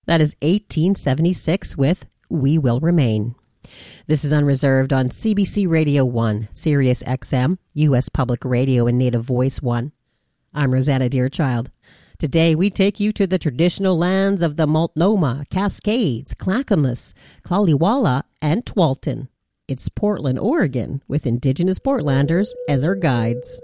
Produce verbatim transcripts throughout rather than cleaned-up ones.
That is eighteen seventy-six with We Will Remain. This is Unreserved on C B C Radio one, Sirius X M, U S Public Radio, and Native Voice one. I'm Rosanna Deerchild. Today we take you to the traditional lands of the Multnomah, Cascades, Clackamas, Clawliwala, and Tualatin. It's Portland, Oregon, with Indigenous Portlanders as our guides.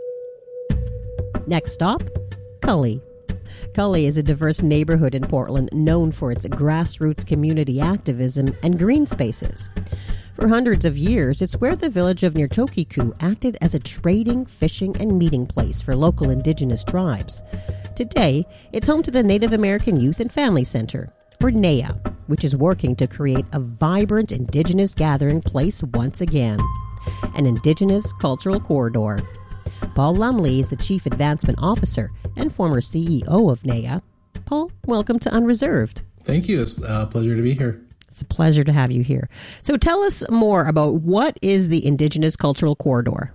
Next stop, Cully. Cully is a diverse neighborhood in Portland known for its grassroots community activism and green spaces. For hundreds of years, it's where the village of Nirchokiku acted as a trading, fishing, and meeting place for local Indigenous tribes. Today, it's home to the Native American Youth and Family Center, or N A Y A, which is working to create a vibrant Indigenous gathering place once again, an Indigenous Cultural Corridor. Paul Lumley is the Chief Advancement Officer and former C E O of N A Y A. Paul, welcome to Unreserved. Thank you. It's a pleasure to be here. It's a pleasure to have you here. So tell us more about what is the Indigenous Cultural Corridor?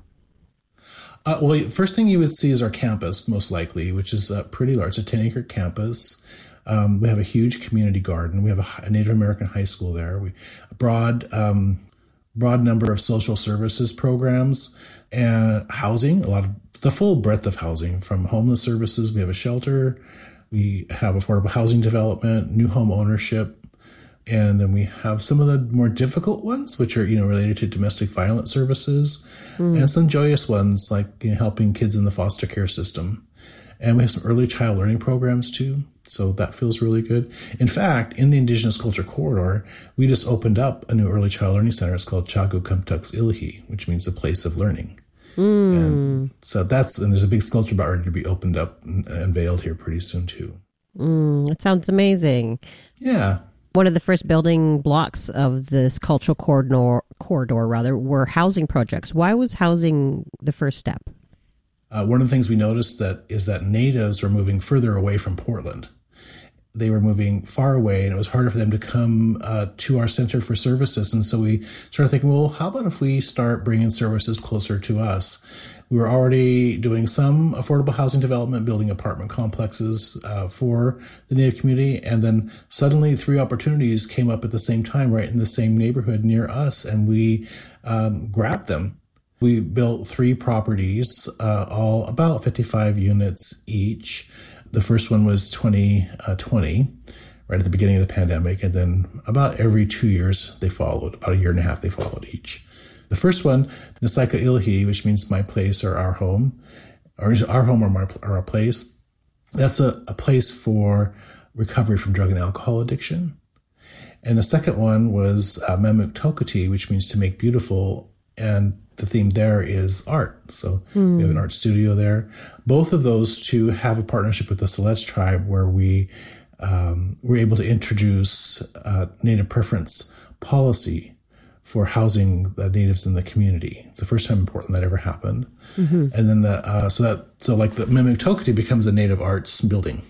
Uh, well, first thing you would see is our campus, most likely, which is uh, pretty large. It's a ten-acre campus. Um, we have a huge community garden. We have a, a Native American high school there. We a broad, um, broad number of social services programs and housing. A lot of the full breadth of housing, from homeless services. We have a shelter. We have affordable housing development, new home ownership. And then we have some of the more difficult ones, which are, you know, related to domestic violence services, mm. and some joyous ones like, you know, helping kids in the foster care system. And we have some early child learning programs too. So that feels really good. In fact, in the Indigenous Culture Corridor, we just opened up a new early child learning center. It's called Chagu Kumtuks Ilhi, which means the place of learning. Mm. And so that's, and there's a big sculpture about ready to be opened up and unveiled here pretty soon too. Mm, that sounds amazing. Yeah. One of the first building blocks of this cultural corridor, corridor rather, were housing projects. Why was housing the first step? Uh, one of the things we noticed that is that natives were moving further away from Portland. They were moving far away, and it was harder for them to come uh, to our center for services. And so we started thinking, well, how about if we start bringing services closer to us? We were already doing some affordable housing development, building apartment complexes uh, for the Native community. And then suddenly three opportunities came up at the same time, right in the same neighborhood near us, and we um, grabbed them. We built three properties, uh, all about fifty-five units each. The first one was twenty twenty, right at the beginning of the pandemic. And then about every two years they followed, about a year and a half they followed each. The first one, Nasaika Ilhi, which means my place or our home, or our home or, my, or our place. That's a, a place for recovery from drug and alcohol addiction. And the second one was uh, Memuk Tokati, which means to make beautiful. And the theme there is art. So mm. we have an art studio there. Both of those two have a partnership with the Celeste tribe where we um, were able to introduce uh, Native preference policy for housing the natives in the community. It's the first time in Portland that ever happened. Mm-hmm. And then the, uh, so that, so like the Memuk Tokati becomes a native arts building.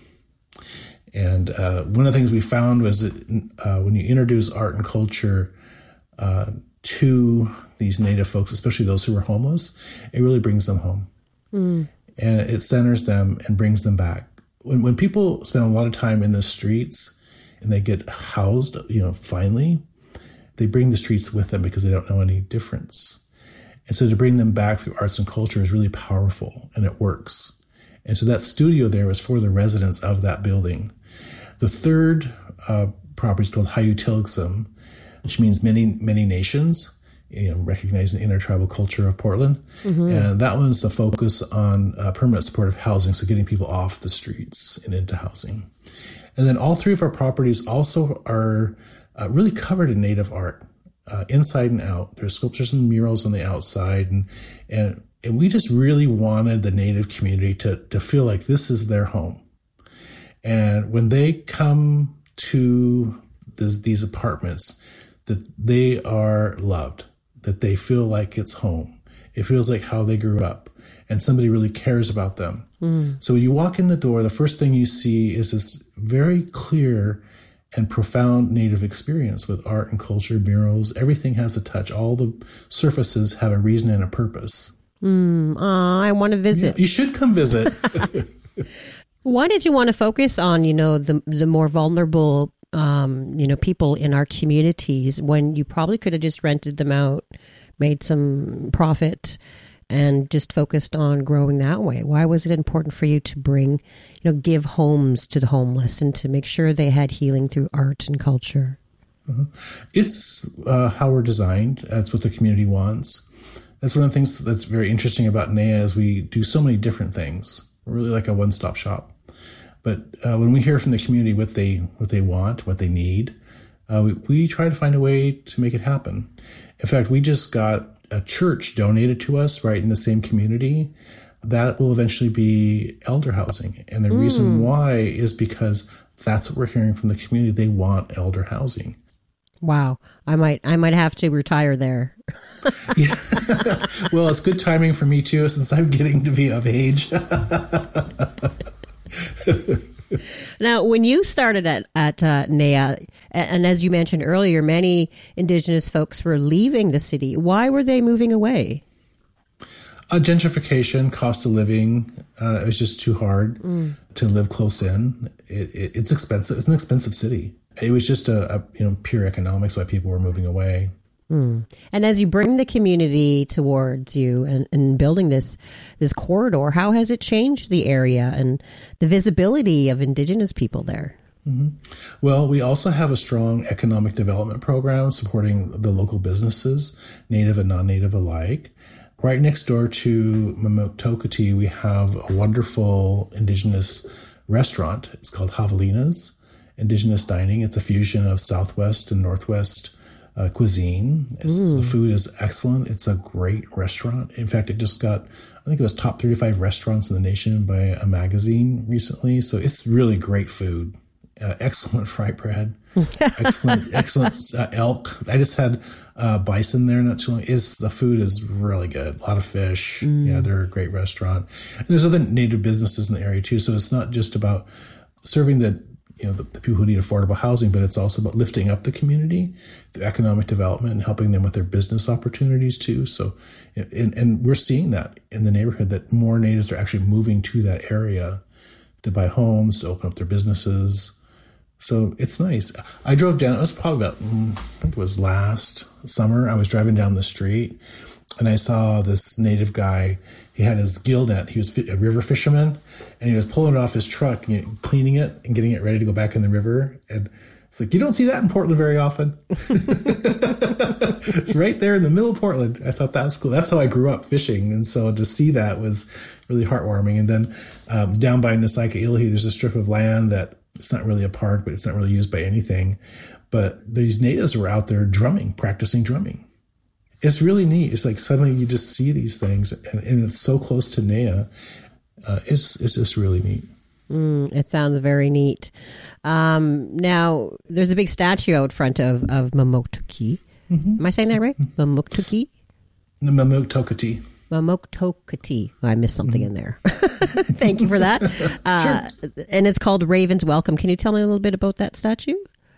And, uh, one of the things we found was that, uh, when you introduce art and culture, uh, to these native folks, especially those who are homeless, it really brings them home. Mm. And it centers them and brings them back. When, when people spend a lot of time in the streets and they get housed, you know, finally, they bring the streets with them because they don't know any difference. And so to bring them back through arts and culture is really powerful, and it works. And so that studio there was for the residents of that building. The third uh, property is called Hayutilksum, which means many, many nations, you know, recognizing the intertribal culture of Portland. Mm-hmm. And that one's a focus on uh, permanent supportive housing, so getting people off the streets and into housing. And then all three of our properties also are Uh, really covered in native art, uh, inside and out. There's sculptures and murals on the outside, and and and we just really wanted the native community to to feel like this is their home. And when they come to this, these apartments, that they are loved, that they feel like it's home. It feels like how they grew up, and somebody really cares about them. Mm. So when you walk in the door, the first thing you see is this very clear and profound native experience with art and culture, murals. Everything has a touch. All the surfaces have a reason and a purpose. Mm, uh, I want to visit. Yeah, you should come visit. Why did you want to focus on, you know, the the more vulnerable um, you know, people in our communities when you probably could have just rented them out, made some profit, and just focused on growing that way? Why was it important for you to bring, you know, give homes to the homeless and to make sure they had healing through art and culture? Mm-hmm. It's uh, how we're designed. That's what the community wants. That's one of the things that's very interesting about N E A is we do so many different things. We're really like a one-stop shop. But uh, when we hear from the community what they what they want, what they need, uh, we, we try to find a way to make it happen. In fact, we just got a church donated to us right in the same community. That will eventually be elder housing. And the mm. reason why is because that's what we're hearing from the community. They want elder housing. Wow. I might I might have to retire there. Yeah. Well, it's good timing for me too, since I'm getting to be of age. Now, when you started at, at uh, N E A, and as you mentioned earlier, many Indigenous folks were leaving the city. Why were they moving away? Uh, gentrification, cost of living. Uh, it was just too hard mm. to live close in. It, it, it's expensive. It's an expensive city. It was just a, a you know pure economics why people were moving away. Mm. And as you bring the community towards you and, and building this this corridor, how has it changed the area and the visibility of Indigenous people there? Mm-hmm. Well, we also have a strong economic development program supporting the local businesses, Native and non-Native alike. Right next door to Mamaktokoti, we have a wonderful Indigenous restaurant. It's called Javelina's Indigenous Dining. It's a fusion of Southwest and Northwest uh, cuisine. The food is excellent. It's a great restaurant. In fact, it just got, I think it was top thirty-five restaurants in the nation by a magazine recently. So it's really great food. Uh, excellent fried bread. excellent, excellent uh, elk. I just had uh, bison there not too long. Is the food is really good. A lot of fish. Mm. Yeah, they're a great restaurant. And there's other Native businesses in the area too. So it's not just about serving the you know the, the people who need affordable housing, but it's also about lifting up the community through economic development and helping them with their business opportunities too. So, and, and we're seeing that in the neighborhood that more Natives are actually moving to that area to buy homes, to open up their businesses. So it's nice. I drove down, it was probably about, I think it was last summer. I was driving down the street and I saw this Native guy. He had his gill net. He was a river fisherman and he was pulling it off his truck and you know, cleaning it and getting it ready to go back in the river. And it's like, you don't see that in Portland very often. It's right there in the middle of Portland. I thought that was cool. That's how I grew up fishing. And so to see that was really heartwarming. And then um, down by Nasaika-Ilhi, there's a strip of land that it's not really a park, but it's not really used by anything. But these natives were out there drumming, practicing drumming. It's really neat. It's like suddenly you just see these things and, and it's so close to N E A. Uh, it's, it's just really neat. Mm, it sounds very neat. Um, now, there's a big statue out front of, of Mamaktokoti. Mm-hmm. Am I saying that right? Mamaktokoti? Mamaktokoti. Mamaktokoti. Oh, I missed something mm-hmm. in there. Thank you for that. Uh, sure. And it's called Raven's Welcome. Can you tell me a little bit about that statue?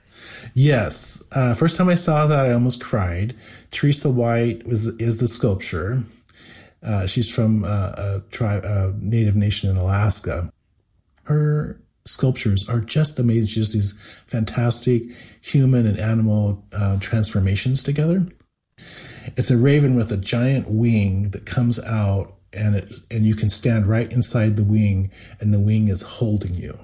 Yes. Uh, first time I saw that, I almost cried. Teresa White was the, is the sculpture. Uh, she's from uh, a tribe, a Native nation in Alaska. Her sculptures are just amazing. She does these fantastic human and animal uh, transformations together. It's a raven with a giant wing that comes out and it, and you can stand right inside the wing and the wing is holding you.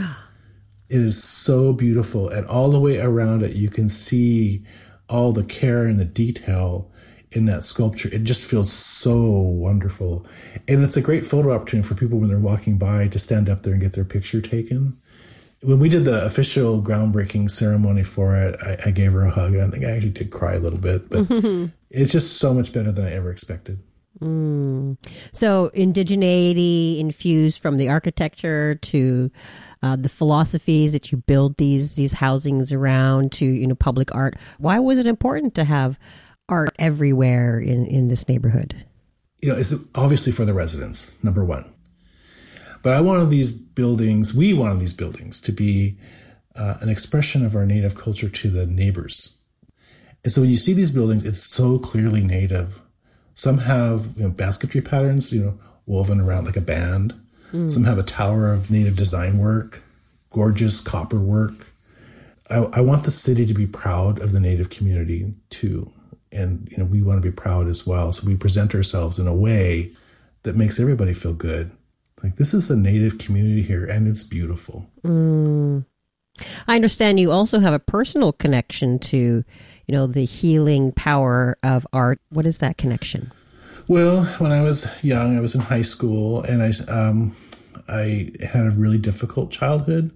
It is so beautiful. And all the way around it, you can see all the care and the detail in that sculpture. It just feels so wonderful. And it's a great photo opportunity for people when they're walking by to stand up there and get their picture taken. When we did the official groundbreaking ceremony for it, I, I gave her a hug and I think I actually did cry a little bit, but it's just so much better than I ever expected. Mm. So indigeneity infused from the architecture to uh, the philosophies that you build these these housings around to, you know, public art. Why was it important to have art everywhere in, in this neighborhood? You know, it's obviously for the residents, number one. But I wanted these buildings, we wanted these buildings to be uh, an expression of our Native culture to the neighbors. And so when you see these buildings, it's so clearly Native. Some have, you know, basketry patterns, you know, woven around like a band. Mm. Some have a tower of Native design work, gorgeous copper work. I, I want the city to be proud of the Native community too. And, you know, we want to be proud as well. So we present ourselves in a way that makes everybody feel good. Like, this is a Native community here, and it's beautiful. Mm. I understand you also have a personal connection to, you know, the healing power of art. What is that connection? Well, when I was young, I was in high school, and I, um, I had a really difficult childhood.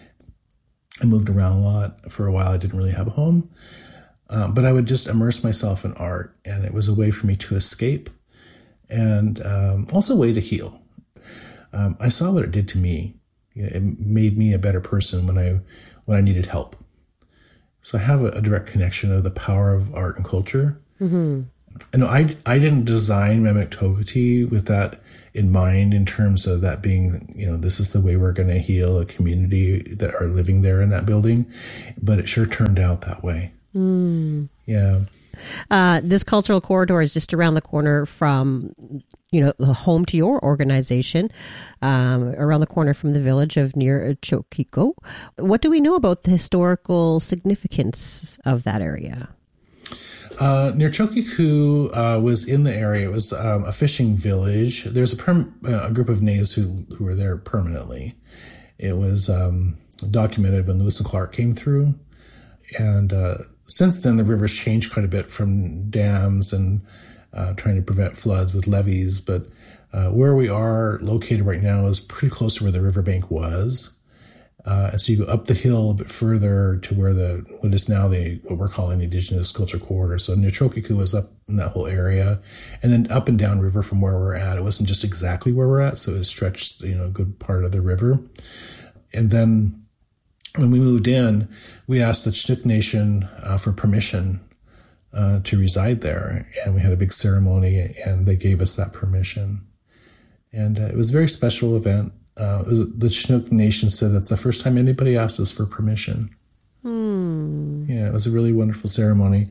I moved around a lot. For a while, I didn't really have a home. Um, but I would just immerse myself in art, and it was a way for me to escape and um, also a way to heal. Um, I saw what it did to me. It made me a better person when I when I needed help. So I have a, a direct connection of the power of art and culture. Mm-hmm. And I, I didn't design Memictokoti with that in mind, in terms of that being, you know, this is the way we're going to heal a community that are living there in that building. But it sure turned out that way. Mm. Yeah. Uh, this cultural corridor is just around the corner from, you know, the home to your organization, um, around the corner from the village of Near Chokiko. What do we know about the historical significance of that area? Uh, Near Chokiku uh, was in the area. It was um, a fishing village. There's a, perm- a group of natives who, who were there permanently. It was um, documented when Lewis and Clark came through. And uh, since then, the river's changed quite a bit from dams and uh, trying to prevent floods with levees. But uh, where we are located right now is pretty close to where the riverbank was. Uh, and so you go up the hill a bit further to where the, what is now the, what we're calling the Indigenous Culture Corridor. So Near Chokiku was up in that whole area, and then up and down river from where we're at. It wasn't just exactly where we're at, so it stretched, you know, a good part of the river. And then when we moved in, we asked the Chinook Nation uh, for permission uh, to reside there, and we had a big ceremony, and they gave us that permission. And uh, it was a very special event. Uh, it was, the Chinook Nation said that's the first time anybody asked us for permission. Hmm. Yeah, it was a really wonderful ceremony.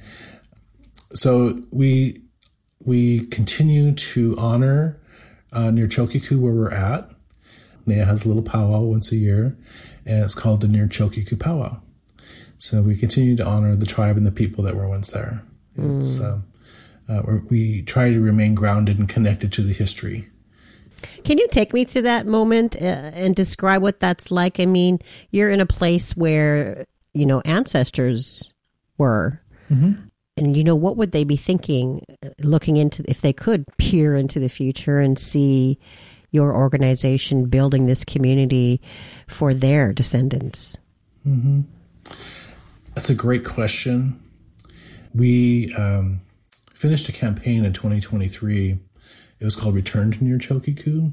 So we we continue to honor uh, Near Chokiku where we're at. Nea has a little powwow once a year, and it's called the Near Chokiku Powwow. So we continue to honor the tribe and the people that were once there. Mm. It's, um, uh, we try to remain grounded and connected to the history. Can you take me to that moment uh, and describe what that's like? I mean, you're in a place where, you know, ancestors were. Mm-hmm. And, you know, what would they be thinking, looking into, if they could peer into the future and see your organization building this community for their descendants? Mm-hmm. That's a great question. We um, finished a campaign in twenty twenty-three. It was called Return to Near Chokiku.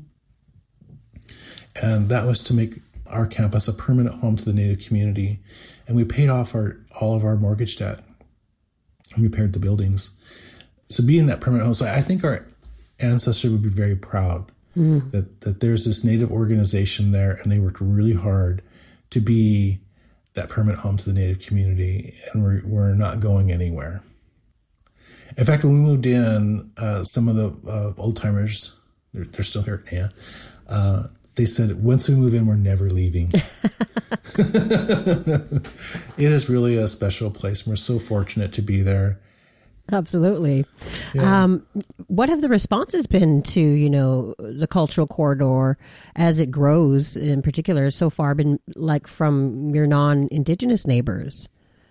And that was to make our campus a permanent home to the Native community. And we paid off our all of our mortgage debt and repaired the buildings. So being that permanent home, so I think our ancestors would be very proud mm. that, that there's this Native organization there, and they worked really hard to be that permanent home to the Native community. And we're, we're not going anywhere. In fact, when we moved in, uh, some of the uh, old timers, they're, they're still here, yeah, uh, they said, once we move in, we're never leaving. It is really a special place. We're so fortunate to be there. Absolutely. Yeah. Um, what have the responses been to, you know, the cultural corridor as it grows, in particular, so far been like from your non-Indigenous neighbors?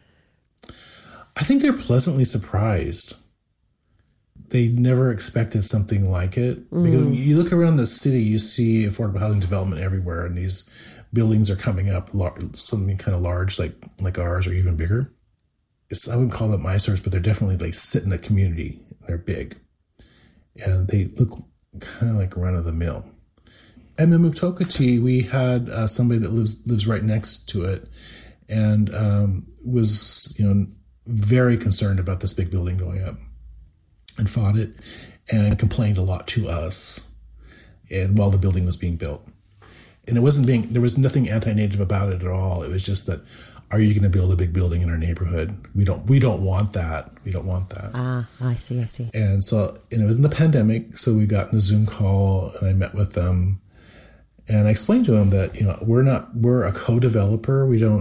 I think they're pleasantly surprised. They never expected something like it. Mm. Because when you look around the city, you see affordable housing development everywhere, and these buildings are coming up, lar- something kind of large, like like ours, or even bigger. It's, I wouldn't call them eyesores, but they're definitely like sit in the community. They're big, and they look kind of like run of the mill. At Memictokoti, we had uh, somebody that lives lives right next to it, and um, was you know very concerned about this big building going up, and fought it, and complained a lot to us, and while the building was being built. And it wasn't being, there was nothing anti-Native about it at all. It was just that, are you going to build a big building in our neighborhood? We don't, we don't want that. We don't want that. Ah, I see, I see. And so, and it was in the pandemic, so we got in a Zoom call, and I met with them, and I explained to them that, you know, we're not, we're a co-developer. We don't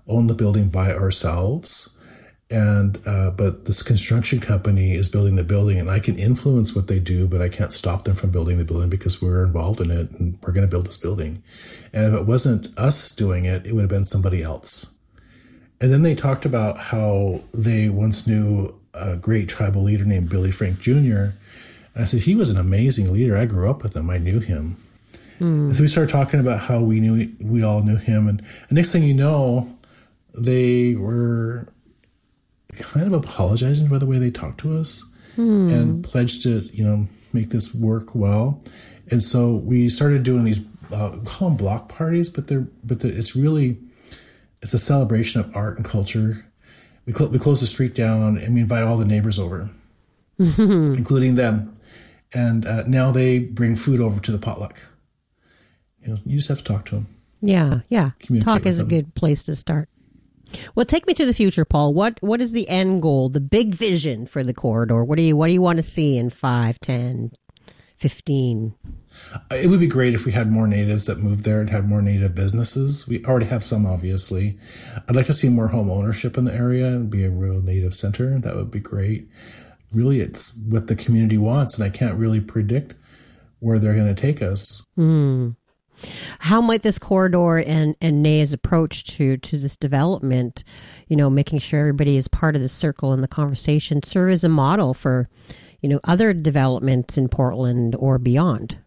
own the building by ourselves. And, uh, but this construction company is building the building, and I can influence what they do, but I can't stop them from building the building because we're involved in it and we're going to build this building. And if it wasn't us doing it, it would have been somebody else. And then they talked about how they once knew a great tribal leader named Billy Frank Junior And I said, he was an amazing leader. I grew up with him. I knew him. Mm. And so we started talking about how we knew, we all knew him. And the next thing you know, they were kind of apologizing for the way they talked to us hmm. and pledged to, you know, make this work well. And so we started doing these, uh, we call them block parties, but they're, but the, it's really, it's a celebration of art and culture. We, cl- we close the street down and we invite all the neighbors over, including them. And uh, now they bring food over to the potluck. You know, you just have to talk to them. Yeah, yeah. Talk is a good place to start. Well, take me to the future, Paul. What what is the end goal, the big vision for the corridor? What do you what do you want to see in five, ten, fifteen? It would be great if we had more natives that moved there and had more native businesses. We already have some, obviously. I'd like to see more home ownership in the area and be a real native center. That would be great. Really, it's what the community wants, and I can't really predict where they're going to take us. Mm. How might this corridor and, and N A I's approach to, to this development, you know, making sure everybody is part of the circle and the conversation, serve as a model for, you know, other developments in Portland or beyond?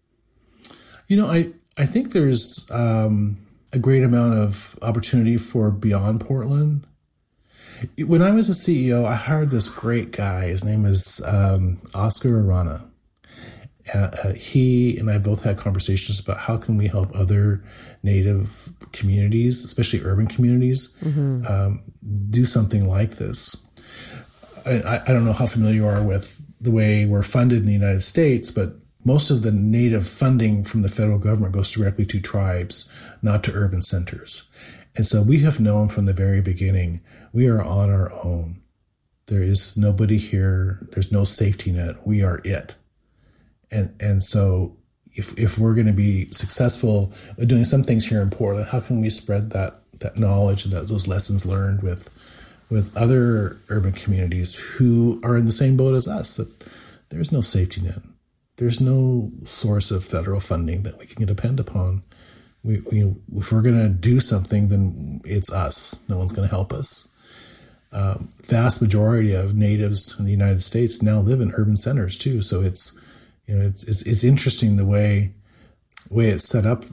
You know, I, I think there's um, a great amount of opportunity for beyond Portland. When I was a C E O, I hired this great guy. His name is um, Oscar Arana. Uh, he and I both had conversations about how can we help other native communities, especially urban communities, mm-hmm. um, do something like this. I, I don't know how familiar you are with the way we're funded in the United States, but most of the native funding from the federal government goes directly to tribes, not to urban centers. And so we have known from the very beginning, we are on our own. There is nobody here. There's no safety net. We are it. And and so if if we're going to be successful at doing some things here in Portland, how can we spread that that knowledge and that, those lessons learned with with other urban communities who are in the same boat as us? That there's no safety net. There's no source of federal funding that we can depend upon. We, we if we're going to do something, then it's us. No one's going to help us. Um, vast majority of natives in the United States now live in urban centers too. So it's You know, it's, it's, it's interesting the way, way it's set up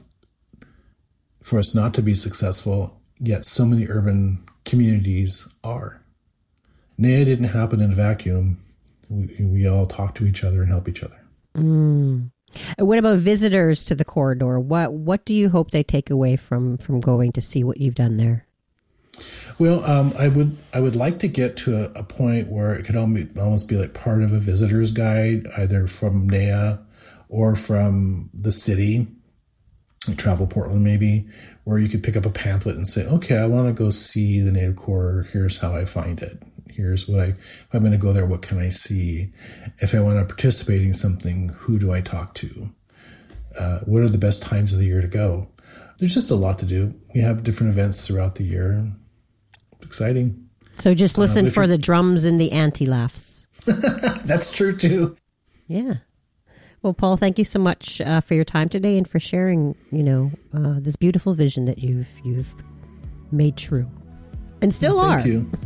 for us not to be successful, yet so many urban communities are. N A I didn't happen in a vacuum. We, we all talk to each other and help each other. Mm. And what about visitors to the corridor? What, what do you hope they take away from, from going to see what you've done there? Well, um, I would I would like to get to a, a point where it could almost be like part of a visitor's guide, either from N A I or from the city, like Travel Portland maybe, where you could pick up a pamphlet and say, okay, I want to go see the Native Corridor. Here's how I find it. Here's what I, if I'm going to go there, what can I see? If I want to participate in something, who do I talk to? Uh, what are the best times of the year to go? There's just a lot to do. We have different events throughout the year. Exciting. So just listen uh, for the drums and the anti-laughs. That's true too. Yeah. Well, Paul, thank you so much uh, for your time today and for sharing, you know, uh, this beautiful vision that you've you've made true, and still well, are. Thank you.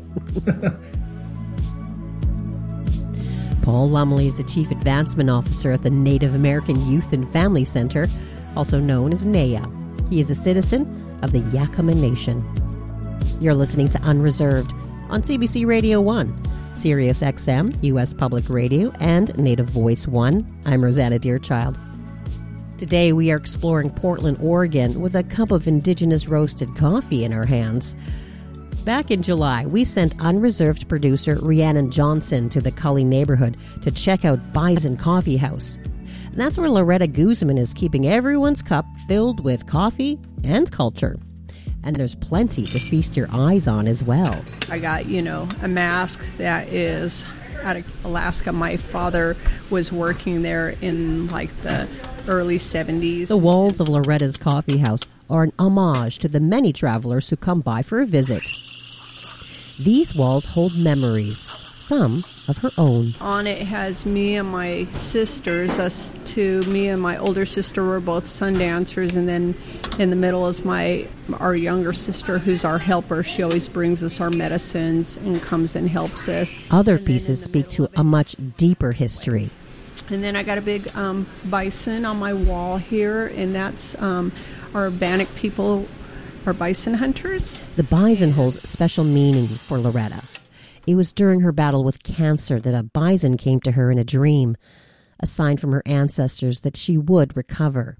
Paul Lumley is the Chief Advancement Officer at the Native American Youth and Family Center, also known as N A I. He is a citizen of the Yakama Nation. You're listening to Unreserved on C B C Radio one, Sirius X M, U S Public Radio, and Native Voice one. I'm Rosanna Deerchild. Today we are exploring Portland, Oregon with a cup of Indigenous roasted coffee in our hands. Back in July, we sent Unreserved producer Rhiannon Johnson to the Cully neighborhood to check out Bison Coffee House. And that's where Loretta Guzman is keeping everyone's cup filled with coffee and culture. And there's plenty to feast your eyes on as well. I got, you know, a mask that is out of Alaska. My father was working there in like the early seventies. The walls of Loretta's Coffee House are an homage to the many travelers who come by for a visit. These walls hold memories, some of her own. On it has me and my sisters. Us two, me and my older sister were both Sundancers, and then in the middle is my our younger sister, who's our helper. She always brings us our medicines and comes and helps us. Other pieces speak to a much deeper history. And then I got a big um, bison on my wall here, and that's um, our Bannock people, our bison hunters. The bison holds special meaning for Loretta. It was during her battle with cancer that a bison came to her in a dream, a sign from her ancestors that she would recover.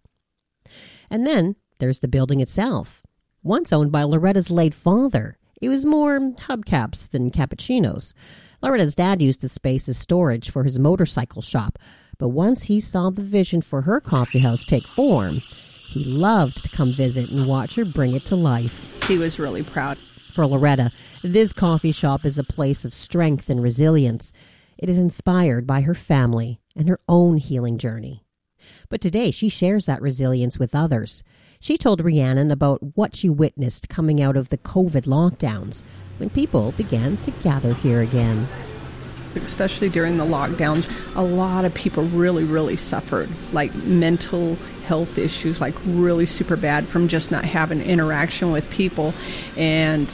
And then there's the building itself, once owned by Loretta's late father. It was more hubcaps than cappuccinos. Loretta's dad used the space as storage for his motorcycle shop, but once he saw the vision for her coffee house take form, he loved to come visit and watch her bring it to life. He was really proud. For Loretta, this coffee shop is a place of strength and resilience. It is inspired by her family and her own healing journey. But today, she shares that resilience with others. She told Rhiannon about what she witnessed coming out of the COVID lockdowns when people began to gather here again. Especially during the lockdowns, a lot of people really, really suffered, like mental health issues, like really super bad from just not having interaction with people. And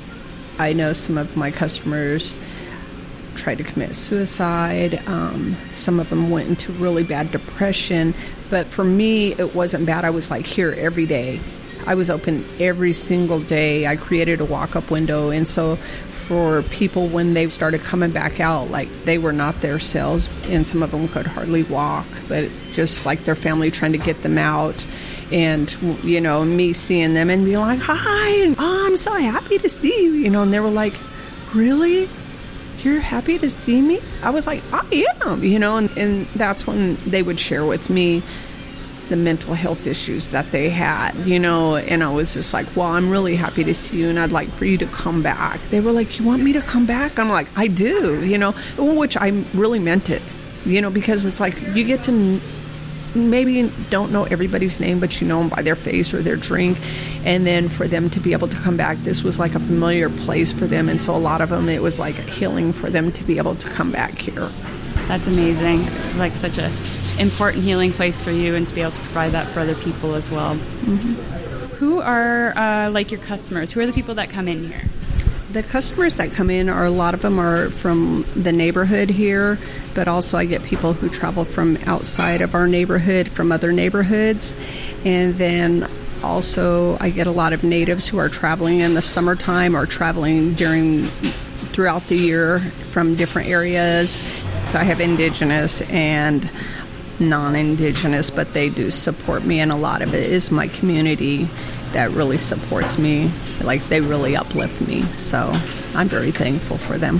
I know some of my customers tried to commit suicide. Um, some of them went into really bad depression. But for me, it wasn't bad. I was like here every day. I was open every single day. I created a walk-up window. And so for people, when they started coming back out, like they were not their selves, and some of them could hardly walk, but just like their family trying to get them out. And, you know, me seeing them and being like, hi, oh, I'm so happy to see you, you know, and they were like, really? You're happy to see me? I was like, I am, you know, and, and that's when they would share with me the mental health issues that they had, you know, and I was just like, well, I'm really happy to see you, and I'd like for you to come back. They were like, you want me to come back? I'm like, I do, you know, which I really meant it, you know, because it's like you get to n- maybe you don't know everybody's name, but you know them by their face or their drink, and then for them to be able to come back, this was like a familiar place for them, and so a lot of them, it was like healing for them to be able to come back here. That's amazing. It's like such a important healing place for you, and to be able to provide that for other people as well. Mm-hmm. Who are uh, like your customers? Who are the people that come in here? The customers that come in are, a lot of them are from the neighborhood here, but also I get people who travel from outside of our neighborhood, from other neighborhoods. And then also I get a lot of natives who are traveling in the summertime or traveling during throughout the year from different areas. So I have indigenous and non-indigenous, but they do support me, and a lot of it is my community that really supports me. Like, they really uplift me, so I'm very thankful for them.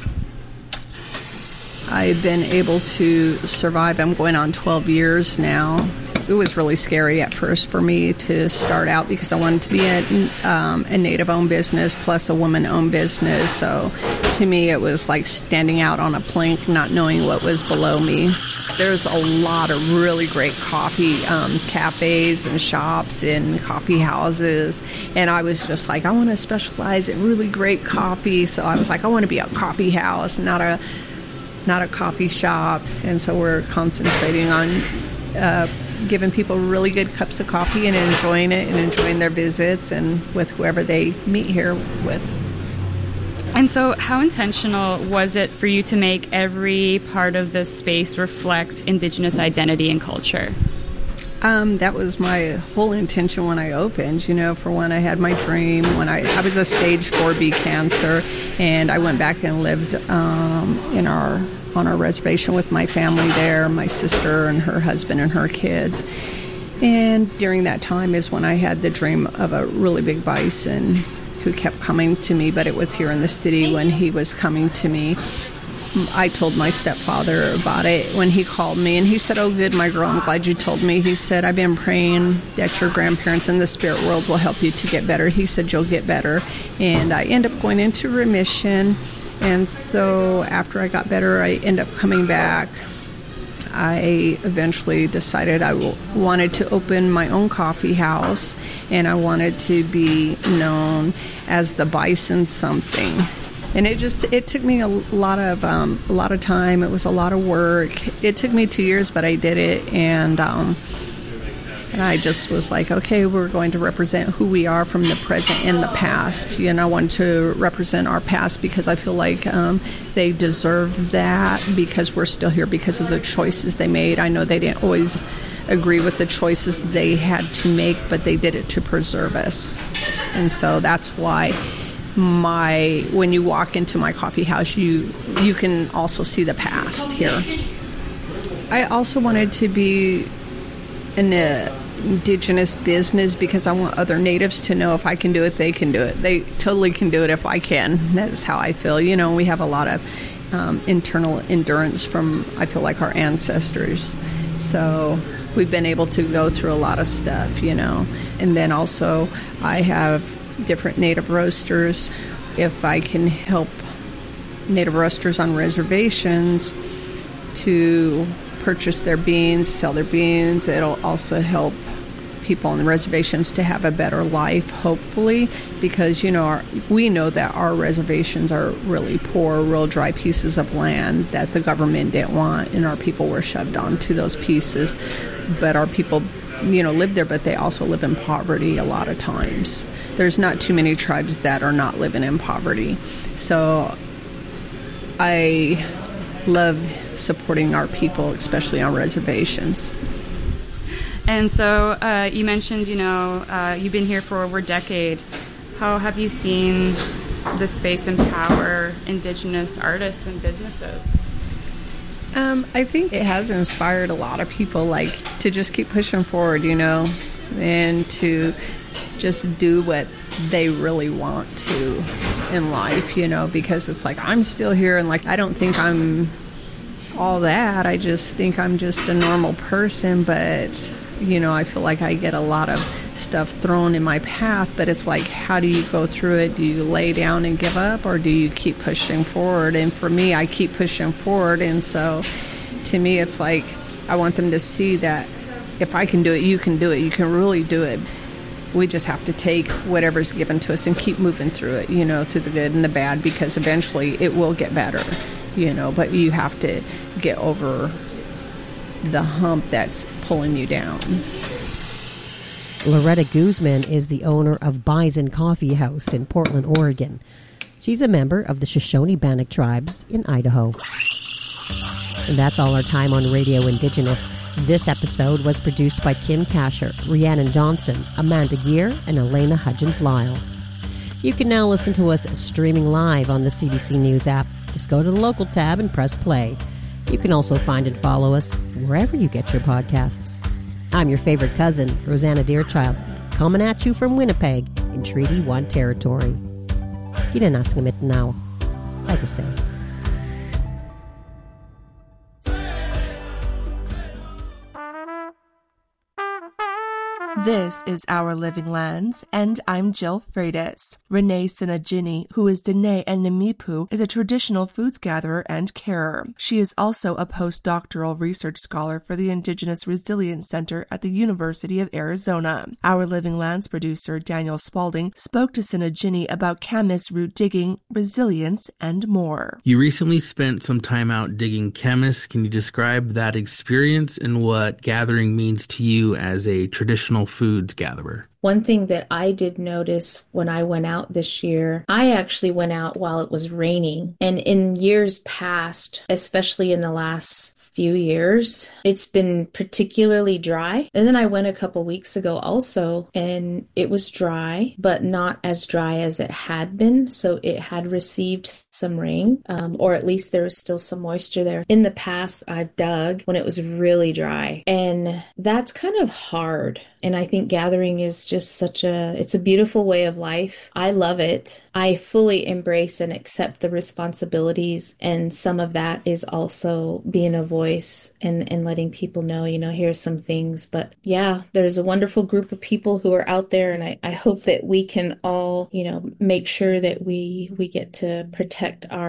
I've been able to survive. I'm going on twelve years now. It was really scary at first for me to start out because I wanted to be a, um, a Native-owned business plus a woman-owned business. So to me, it was like standing out on a plank, not knowing what was below me. There's a lot of really great coffee um, cafes and shops and coffee houses. And I was just like, I want to specialize in really great coffee. So I was like, I want to be a coffee house, not a not a coffee shop. And so we're concentrating on uh, giving people really good cups of coffee and enjoying it and enjoying their visits and with whoever they meet here with. And so how intentional was it for you to make every part of this space reflect Indigenous identity and culture? Um, that was my whole intention when I opened. You know, for when I had my dream, when I, I was a stage four B cancer, and I went back and lived um, in our on our reservation with my family there, my sister and her husband and her kids. And during that time is when I had the dream of a really big bison who kept coming to me, but it was here in the city when he was coming to me. I told my stepfather about it when he called me, and he said, oh, good, my girl, I'm glad you told me. He said, I've been praying that your grandparents in the spirit world will help you to get better. He said, you'll get better. And I ended up going into remission, and so after I got better, I ended up coming back. I eventually decided I w- wanted to open my own coffee house, and I wanted to be known as the Bison something. And it just, it took me a lot of, um, a lot of time. It was a lot of work. It took me two years, but I did it. And, um, and I just was like, okay, we're going to represent who we are from the present and the past. You know, I want to represent our past because I feel like um, they deserve that because we're still here because of the choices they made. I know they didn't always agree with the choices they had to make, but they did it to preserve us. And so that's why my when you walk into my coffee house, you you can also see the past here. I also wanted to be an uh, indigenous business because I want other natives to know if I can do it, they can do it. They totally can do it if I can. That's how I feel. You know, we have a lot of um, internal endurance from, I feel like, our ancestors. So we've been able to go through a lot of stuff, you know. And then also I have different native roasters. If I can help native roasters on reservations to purchase their beans, sell their beans, it'll also help people on the reservations to have a better life, hopefully, because, you know, our, we know that our reservations are really poor, real dry pieces of land that the government didn't want, and our people were shoved onto those pieces. But our people, you know, live there, but they also live in poverty a lot of times. There's not too many tribes that are not living in poverty. So I love supporting our people, especially on reservations. And so uh, you mentioned, you know, uh, you've been here for over a decade. How have you seen the space empower Indigenous artists and businesses? Um, I think it has inspired a lot of people, like, to just keep pushing forward, you know, and to just do what they really want to in life, you know, because it's like, I'm still here, and, like, I don't think I'm all that. I just think I'm just a normal person, but, you know, I feel like I get a lot of stuff thrown in my path, but it's like, how do you go through it? Do you lay down and give up, or do you keep pushing forward? And for me, I keep pushing forward, and so to me, it's like, I want them to see that if I can do it, you can do it. You can really do it. We just have to take whatever's given to us and keep moving through it, you know, through the good and the bad, because eventually it will get better, you know, but you have to get over the hump that's pulling you down. Loretta Guzman is the owner of Bison Coffee House in Portland, Oregon. She's a member of the Shoshone-Bannock tribes in Idaho. And that's all our time on Radio Indigenous. This episode was produced by Kim Kasher, Rhiannon Johnson, Amanda Gear, and Elena Hudgens-Lyle. You can now listen to us streaming live on the C B C News app. Just go to the local tab and press play. You can also find and follow us wherever you get your podcasts. I'm your favorite cousin, Rosanna Deerchild, coming at you from Winnipeg in Treaty one territory. Kinanaskimit now, like I say. This is Our Living Lands, and I'm Jill Freitas. Renee Sinajini, who is Dene and Nimipu, is a traditional foods gatherer and carer. She is also a postdoctoral research scholar for the Indigenous Resilience Center at the University of Arizona. Our Living Lands producer, Daniel Spalding, spoke to Sinajini about Camas root digging, resilience, and more. You recently spent some time out digging Camas. Can you describe that experience and what gathering means to you as a traditional foods gatherer? One thing that I did notice when I went out this year, I actually went out while it was raining. And in years past, especially in the last few years, it's been particularly dry. And then I went a couple weeks ago also, and it was dry, but not as dry as it had been. So it had received some rain, um, or at least there was still some moisture there. In the past, I've dug when it was really dry, and that's kind of hard. And I think gathering is just such a, it's a beautiful way of life. I love it. I fully embrace and accept the responsibilities. And some of that is also being a voice and, and letting people know, you know, here's some things. But yeah, there's a wonderful group of people who are out there. And I, I hope that we can all, you know, make sure that we, we get to protect our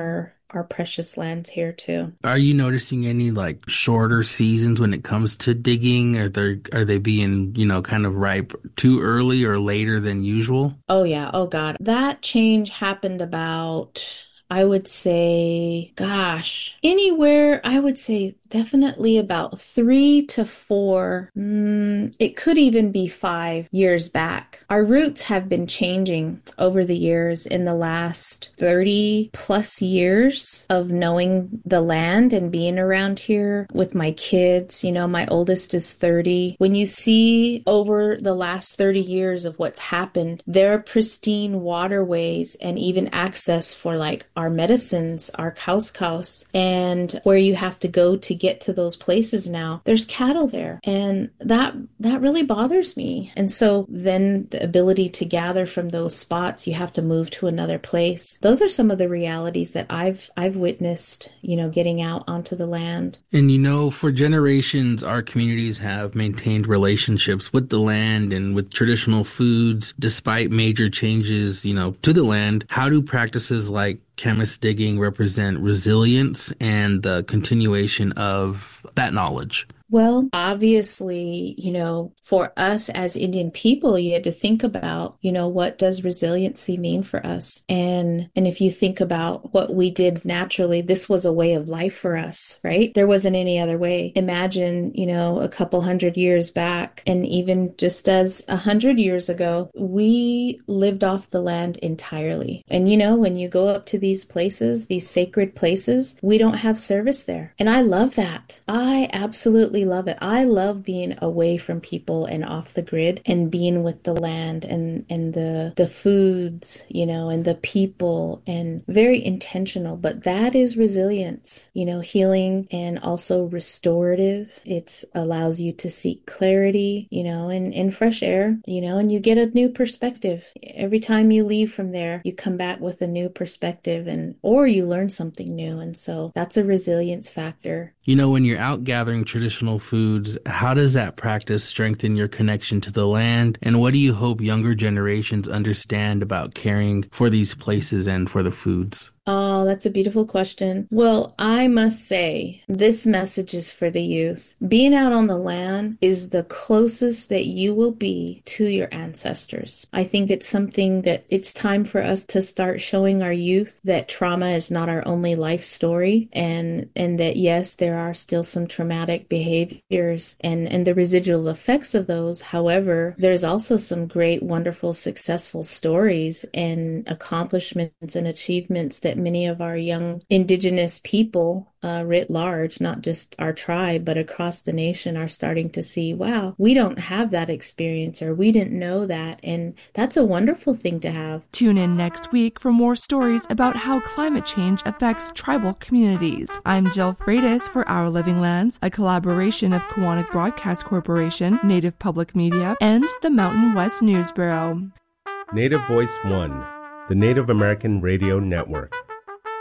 our precious lands here too. Are you noticing any like shorter seasons when it comes to digging? Are they are they being, you know, kind of ripe too early or later than usual? Oh yeah, oh God. That change happened about, I would say, gosh, anywhere, I would say definitely about three to four, mm, it could even be five years back. Our roots have been changing over the years in the last thirty plus years of knowing the land and being around here with my kids. You know, my oldest is thirty. When you see over the last thirty years of what's happened, there are pristine waterways and even access for like our medicines, our cows cows, and where you have to go to get to those places now, there's cattle there. And that that really bothers me. And so then the ability to gather from those spots, you have to move to another place. Those are some of the realities that I've I've witnessed, you know, getting out onto the land. And you know, for generations, our communities have maintained relationships with the land and with traditional foods, despite major changes, you know, to the land. How do practices like chemist digging represent resilience and the continuation of that knowledge? Well, obviously, you know, for us as Indian people, you had to think about, you know, what does resiliency mean for us? And and if you think about what we did naturally, this was a way of life for us, right? There wasn't any other way. Imagine, you know, a couple hundred years back, and even just as a hundred years ago, we lived off the land entirely. And, you know, when you go up to these places, these sacred places, we don't have service there. And I love that. I absolutely love it. I love being away from people and off the grid and being with the land and, and the, the foods, you know, and the people, and very intentional. But that is resilience, you know, healing and also restorative. It allows you to seek clarity, you know, and, and fresh air, you know, and you get a new perspective. Every time you leave from there, you come back with a new perspective, and or you learn something new. And so that's a resilience factor. You know, when you're out gathering traditional foods, how does that practice strengthen your connection to the land? And what do you hope younger generations understand about caring for these places and for the foods? Oh, that's a beautiful question. Well, I must say, this message is for the youth. Being out on the land is the closest that you will be to your ancestors. I think it's something that it's time for us to start showing our youth that trauma is not our only life story, and and that yes, there are still some traumatic behaviors and, and the residual effects of those. However, there's also some great, wonderful, successful stories and accomplishments and achievements that many of our young Indigenous people uh, writ large, not just our tribe, but across the nation, are starting to see, wow, we don't have that experience, or we didn't know that. And that's a wonderful thing to have. Tune in next week for more stories about how climate change affects tribal communities. I'm Jill Freitas for Our Living Lands, a collaboration of Kiwanis Broadcast Corporation, Native Public Media, and the Mountain West News Bureau. Native Voice One, the Native American Radio Network.